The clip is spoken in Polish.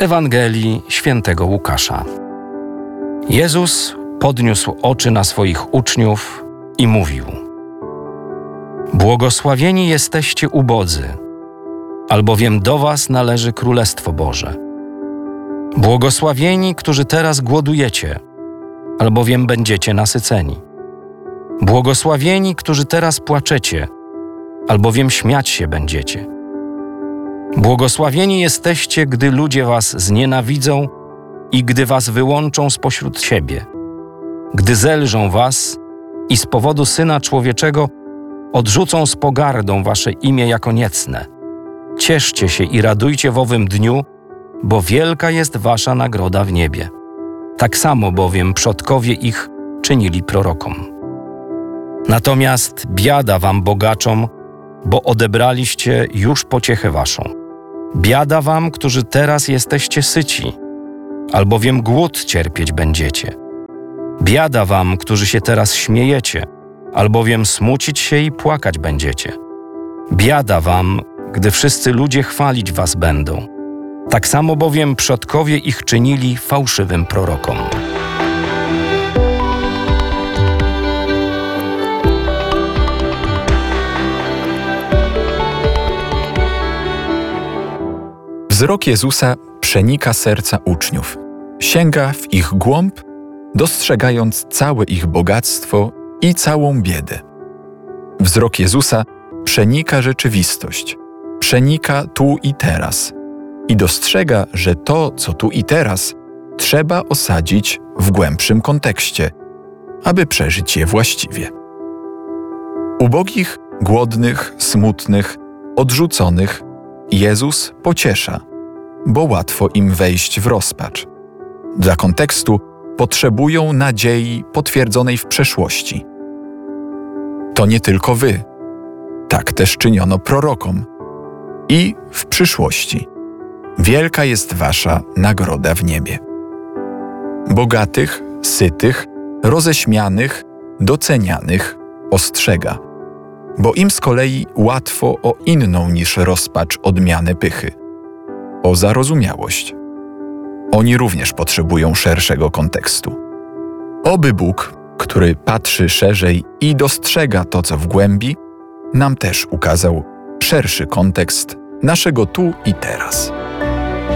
Ewangelii Świętego Łukasza. Jezus podniósł oczy na swoich uczniów i mówił: Błogosławieni jesteście ubodzy, albowiem do was należy Królestwo Boże. Błogosławieni, którzy teraz głodujecie, albowiem będziecie nasyceni. Błogosławieni, którzy teraz płaczecie, albowiem śmiać się będziecie. Błogosławieni jesteście, gdy ludzie was znienawidzą i gdy was wyłączą spośród siebie, gdy zelżą was i z powodu Syna Człowieczego odrzucą z pogardą wasze imię jako niecne. Cieszcie się i radujcie w owym dniu, bo wielka jest wasza nagroda w niebie. Tak samo bowiem przodkowie ich czynili prorokom. Natomiast biada wam, bogaczom, bo odebraliście już pociechę waszą. Biada wam, którzy teraz jesteście syci, albowiem głód cierpieć będziecie. Biada wam, którzy się teraz śmiejecie, albowiem smucić się i płakać będziecie. Biada wam, gdy wszyscy ludzie chwalić was będą. Tak samo bowiem przodkowie ich czynili fałszywym prorokom. Wzrok Jezusa przenika serca uczniów, sięga w ich głąb, dostrzegając całe ich bogactwo i całą biedę. Wzrok Jezusa przenika rzeczywistość, przenika tu i teraz i dostrzega, że to, co tu i teraz, trzeba osadzić w głębszym kontekście, aby przeżyć je właściwie. Ubogich, głodnych, smutnych, odrzuconych Jezus pociesza, bo łatwo im wejść w rozpacz. Dla kontekstu potrzebują nadziei potwierdzonej w przeszłości. To nie tylko wy. Tak też czyniono prorokom. I w przyszłości. Wielka jest wasza nagroda w niebie. Bogatych, sytych, roześmianych, docenianych ostrzega, bo im z kolei łatwo o inną niż rozpacz odmianę pychy, o zarozumiałość. Oni również potrzebują szerszego kontekstu. Oby Bóg, który patrzy szerzej i dostrzega to, co w głębi, nam też ukazał szerszy kontekst naszego tu i teraz.